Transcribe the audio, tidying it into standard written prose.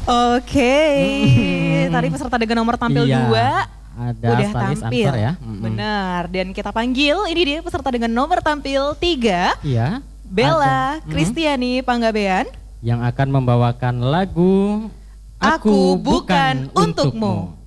Oke, tadi peserta dengan nomor tampil Iya, 2 ada udah Stanis tampil. Ansor ya. Benar, dan kita panggil ini dia peserta dengan nomor tampil 3, Iya. Bella ada, Kristiani Panggabean. yang akan membawakan lagu Aku Bukan Untukmu.